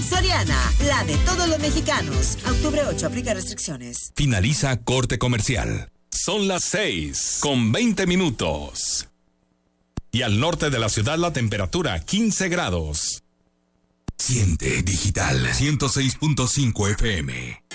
Soriana, la de todos los mexicanos. A octubre 8, aplica restricciones. Finaliza corte comercial. Son las 6:20. Y al norte de la ciudad la temperatura 15 grados. Siente Digital 106.5 FM.